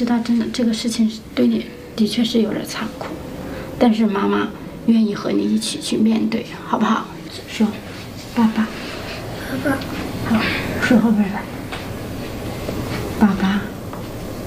知道真的这个事情对你的确是有点残酷，但是妈妈愿意和你一起去面对，好不好？说，爸爸， 爸爸， 好，说后边来，爸爸。